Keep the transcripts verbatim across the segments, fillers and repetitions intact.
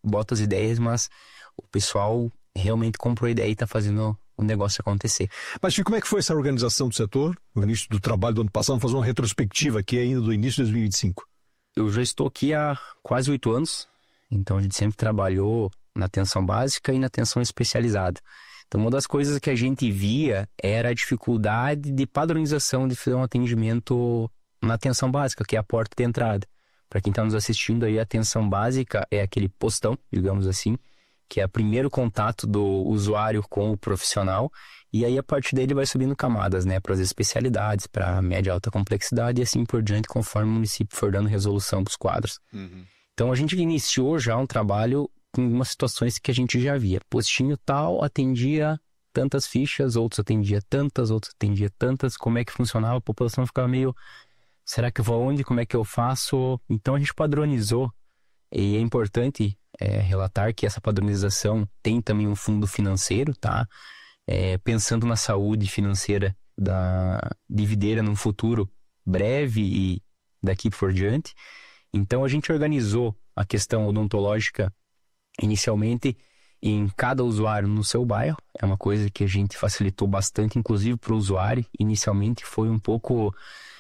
bota as ideias, mas o pessoal realmente comprou a ideia e está fazendo o negócio acontecer. Mas Chico, como é que foi essa organização do setor, no início do trabalho do ano passado? Vamos fazer uma retrospectiva aqui ainda do início de dois mil e vinte e cinco. Eu já estou aqui há quase oito anos, então a gente sempre trabalhou na atenção básica e na atenção especializada. Então uma das coisas que a gente via era a dificuldade de padronização de fazer um atendimento na atenção básica, que é a porta de entrada. Para quem está nos assistindo aí, a atenção básica é aquele postão, digamos assim, que é o primeiro contato do usuário com o profissional, e aí a partir dele vai subindo camadas, né, para as especialidades, para média e alta complexidade e assim por diante, conforme o município for dando resolução para os quadros. Uhum. Então a gente iniciou já um trabalho com algumas situações que a gente já via. Postinho tal atendia tantas fichas, outros atendia tantas, outros atendia tantas, como é que funcionava, a população ficava meio, será que eu vou aonde, como é que eu faço? Então a gente padronizou, e é importante é, relatar que essa padronização tem também um fundo financeiro, tá? É, pensando na saúde financeira da de Videira num futuro breve e daqui por diante. Então a gente organizou a questão odontológica inicialmente em cada usuário no seu bairro. É uma coisa que a gente facilitou bastante, inclusive para o usuário. Inicialmente foi um pouco...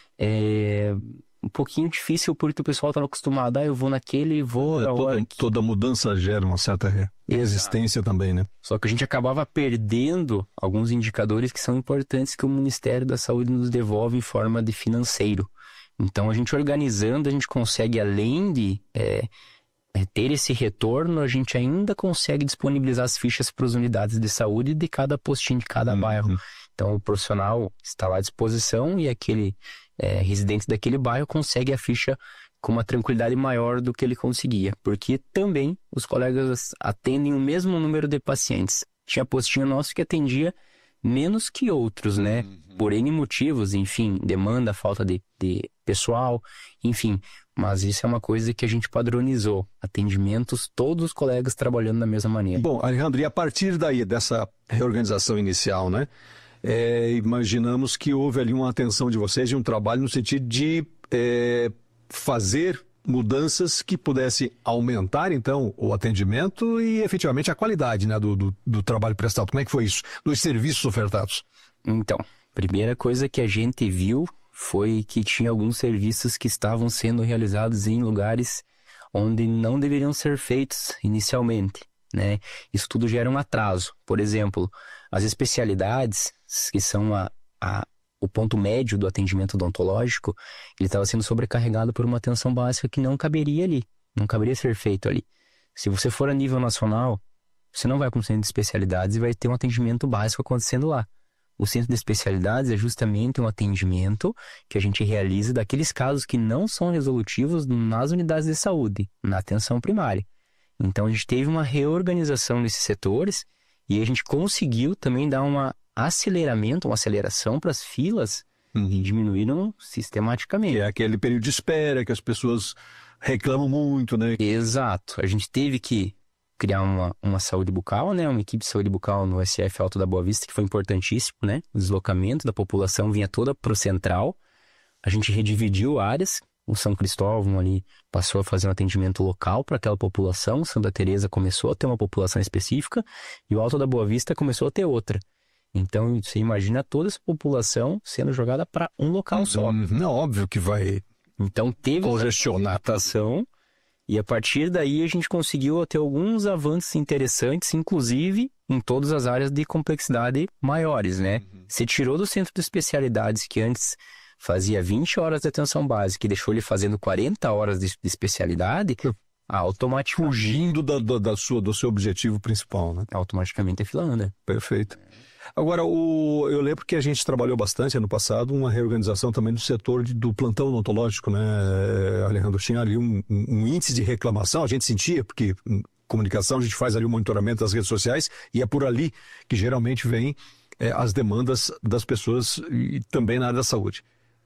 É, um pouquinho difícil porque o pessoal estava acostumado, ah, eu vou naquele, vou... É, toda, que... toda mudança gera uma certa resistência também, né? Só que a gente acabava perdendo alguns indicadores que são importantes que o Ministério da Saúde nos devolve em forma de financeiro. Então a gente organizando, a gente consegue, além de é, é, ter esse retorno, a gente ainda consegue disponibilizar as fichas para as unidades de saúde de cada postinho de cada uhum. bairro. Então o profissional está lá à disposição e aquele... É, residente daquele bairro consegue a ficha com uma tranquilidade maior do que ele conseguia, porque também os colegas atendem o mesmo número de pacientes. Tinha postinho nosso que atendia menos que outros, né? Uhum. Por N motivos, enfim, demanda, falta de, de pessoal, enfim. Mas isso é uma coisa que a gente padronizou. Atendimentos, todos os colegas trabalhando da mesma maneira. Bom, Alejandro, e a partir daí, dessa reorganização inicial, né? É, imaginamos que houve ali uma atenção de vocês e um trabalho no sentido de é, fazer mudanças que pudessem aumentar, então, o atendimento e, efetivamente, a qualidade, né, do, do, do trabalho prestado. Como é que foi isso? Dos serviços ofertados? Então, primeira coisa que a gente viu foi que tinha alguns serviços que estavam sendo realizados em lugares onde não deveriam ser feitos inicialmente, né? Isso tudo gera um atraso. Por exemplo, as especialidades, que são a, a, o ponto médio do atendimento odontológico, ele estava sendo sobrecarregado por uma atenção básica que não caberia ali, não caberia ser feito ali. Se você for a nível nacional, você não vai para um centro de especialidades e vai ter um atendimento básico acontecendo lá. O centro de especialidades é justamente um atendimento que a gente realiza daqueles casos que não são resolutivos nas unidades de saúde, na atenção primária. Então a gente teve uma reorganização nesses setores e a gente conseguiu também dar uma aceleramento, uma aceleração para as filas uhum. e diminuíram sistematicamente. Que é aquele período de espera que as pessoas reclamam muito, né? Exato. A gente teve que criar uma, uma saúde bucal, né? Uma equipe de saúde bucal no S F Alto da Boa Vista, que foi importantíssimo, né? O deslocamento da população vinha toda para o central. A gente redividiu áreas. O São Cristóvão ali passou a fazer um atendimento local para aquela população. Santa Teresa começou a ter uma população específica e o Alto da Boa Vista começou a ter outra. Então, você imagina toda essa população sendo jogada para um local só. Não, é óbvio que vai então, teve congestionar a adaptação e a partir daí a gente conseguiu ter alguns avanços interessantes, inclusive em todas as áreas de complexidade maiores, né? Uhum. Você tirou do centro de especialidades que antes fazia vinte horas de atenção básica e deixou ele fazendo quarenta horas de, de especialidade, automaticamente... Fugindo da, da, da sua, do seu objetivo principal, né? Automaticamente é fila anda. Perfeito. Agora, o, eu lembro que a gente trabalhou bastante ano passado, uma reorganização também do setor de, do plantão odontológico, né, Alejandro? Tinha ali um, um, um índice de reclamação, a gente sentia, porque em comunicação a gente faz ali o monitoramento das redes sociais e é por ali que geralmente vem é, as demandas das pessoas e também na área da saúde.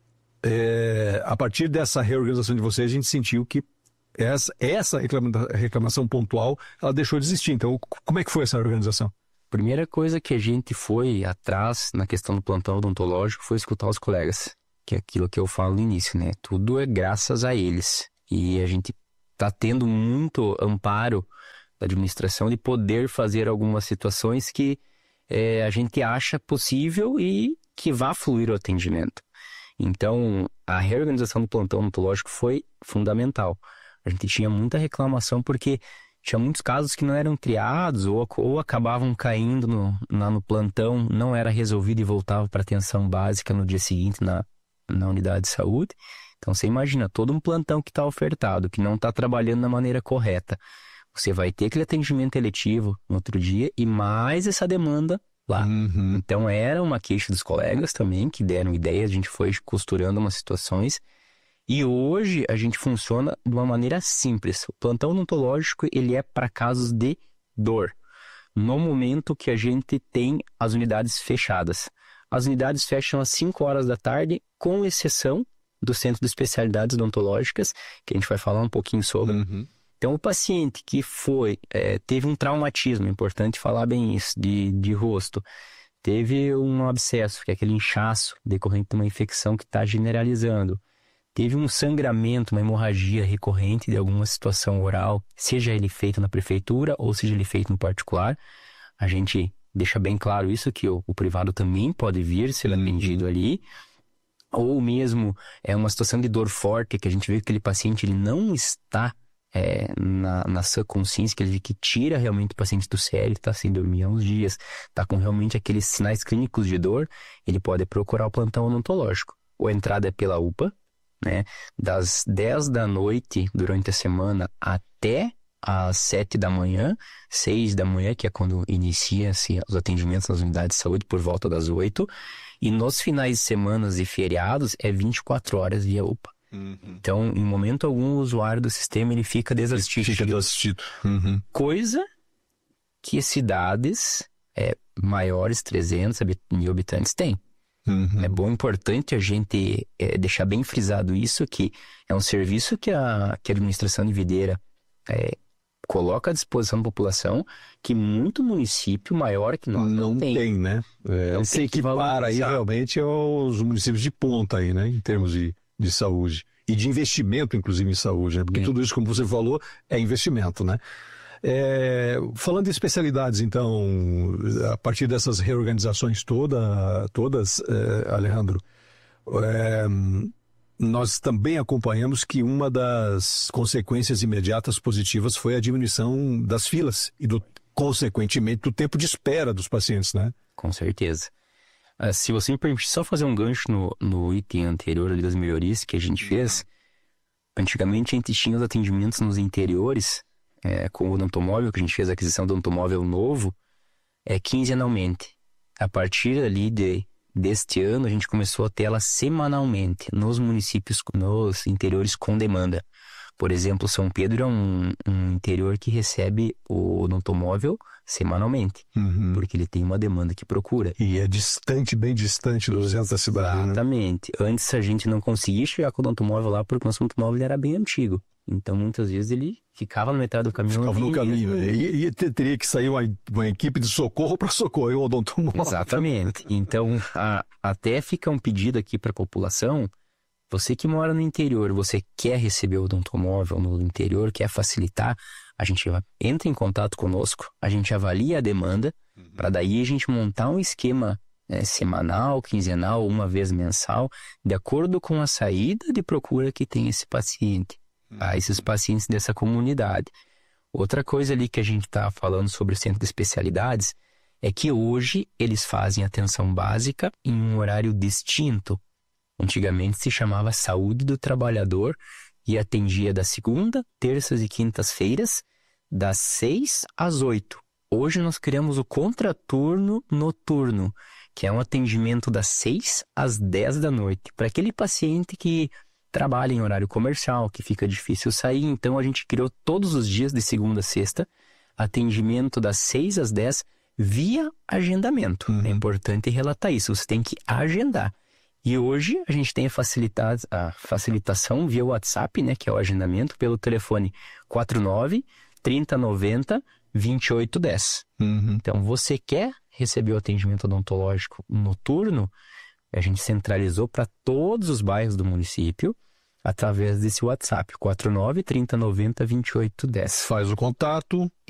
É, a partir dessa reorganização de vocês, a gente sentiu que essa, essa reclama, reclamação pontual, ela deixou de existir. Então, como é que foi essa organização? Primeira coisa que a gente foi atrás na questão do plantão odontológico foi escutar os colegas, que é aquilo que eu falo no início, né? Tudo é graças a eles. E a gente tá tendo muito amparo da administração de poder fazer algumas situações que é, a gente acha possível e que vá fluir o atendimento. Então, a reorganização do plantão odontológico foi fundamental. A gente tinha muita reclamação porque tinha muitos casos que não eram triados ou, ou acabavam caindo no, na, no plantão, não era resolvido e voltava para atenção básica no dia seguinte na, na unidade de saúde. Então, você imagina, todo um plantão que está ofertado, que não está trabalhando da maneira correta. Você vai ter aquele atendimento eletivo no outro dia e mais essa demanda lá. Uhum. Então, era uma queixa dos colegas também, que deram ideias, a gente foi costurando umas situações. E hoje a gente funciona de uma maneira simples. O plantão odontológico, ele é para casos de dor. No momento que a gente tem as unidades fechadas. As unidades fecham às cinco horas da tarde, com exceção do Centro de Especialidades Odontológicas, que a gente vai falar um pouquinho sobre. Uhum. Então, o paciente que foi, é, teve um traumatismo, é importante falar bem isso, de, de rosto, teve um abscesso, que é aquele inchaço decorrente de uma infecção que está generalizando, teve um sangramento, uma hemorragia recorrente de alguma situação oral, seja ele feito na prefeitura ou seja ele feito no particular, a gente deixa bem claro isso, que o, o privado também pode vir ser Uhum. atendido ali, ou mesmo é uma situação de dor forte, que a gente vê que aquele paciente ele não está é, na, na sua consciência, que ele que tira realmente o paciente do sério, está sem dormir há uns dias, está com realmente aqueles sinais clínicos de dor, ele pode procurar o plantão odontológico. Ou a entrada é pela U P A, né, das dez da noite durante a semana até às sete da manhã, seis da manhã, que é quando inicia-se os atendimentos nas unidades de saúde, por volta das oito, e nos finais de semana e feriados é vinte e quatro horas via U P A. Uhum. Então, em momento algum, o usuário do sistema ele fica desassistido. Fica desassistido. Uhum. Coisa que cidades é, maiores, trezentos mil habitantes, têm. Uhum. É bom, importante a gente é, deixar bem frisado isso, que é um serviço que a, que a administração de Videira é, coloca à disposição da população, que muito município maior que nós não, não tem. tem, né? É, Então, se tem que equipara aí valorizar. realmente aos municípios de ponta aí, né? Em termos de, de saúde. E de investimento, inclusive, em saúde, né? Porque Sim. tudo isso, como você falou, é investimento, né? É, falando de especialidades, então, a partir dessas reorganizações toda, todas, é, Alejandro, é, nós também acompanhamos que uma das consequências imediatas positivas foi a diminuição das filas e, do, consequentemente, do tempo de espera dos pacientes, né? Com certeza. Ah, se você me permite só fazer um gancho no, no item anterior ali das melhorias que a gente fez, antigamente a gente tinha os atendimentos nos interiores, é, com o odontomóvel, que a gente fez a aquisição do odontomóvel novo, é quinzenalmente. A partir ali de, deste ano, a gente começou a ter ela semanalmente, nos municípios, nos interiores com demanda. Por exemplo, São Pedro é um, um interior que recebe o odontomóvel semanalmente, Uhum. porque ele tem uma demanda que procura. E é distante, bem distante do centro da cidade, né? Exatamente. Antes a gente não conseguia chegar com o odontomóvel lá porque o nosso odontomóvel era bem antigo. Então muitas vezes ele ficava na metade do caminho. Ficava no e- caminho. E, e te- teria que sair uma, uma equipe de socorro para socorrer o odontomóvel. Exatamente. Então a- até fica um pedido aqui para a população. Você que mora no interior, você quer receber o odontomóvel no interior, quer facilitar, a gente vai, entra em contato conosco, a gente avalia a demanda, para daí a gente montar um esquema né, semanal, quinzenal, uma vez mensal, de acordo com a saída de procura que tem esse paciente, tá? Esses pacientes dessa comunidade. Outra coisa ali que a gente está falando sobre o centro de especialidades é que hoje eles fazem atenção básica em um horário distinto. Antigamente se chamava Saúde do Trabalhador e atendia das segunda, terças e quintas-feiras, das seis às oito. Hoje nós criamos o contraturno noturno, que é um atendimento das seis às dez da noite, para aquele paciente que trabalha em horário comercial, que fica difícil sair. Então a gente criou todos os dias de segunda a sexta, atendimento das seis às dez via agendamento. Uhum. É importante relatar isso, você tem que agendar. E hoje a gente tem a, facilita- a facilitação via WhatsApp, né, que é o agendamento, pelo telefone quatro nove, trinta, noventa, vinte e oito, dez. Uhum. Então, você quer receber o atendimento odontológico noturno, a gente centralizou para todos os bairros do município através desse WhatsApp, quatro nove, trinta, noventa, vinte e oito, dez. Faz o contato.